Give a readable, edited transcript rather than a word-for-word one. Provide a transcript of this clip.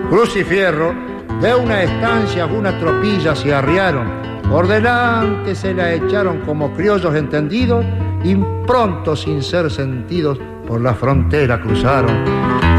Cruz y Fierro, de una estancia una tropilla se arriaron, por delante se la echaron como criollos entendidos, y pronto sin ser sentidos por la frontera cruzaron.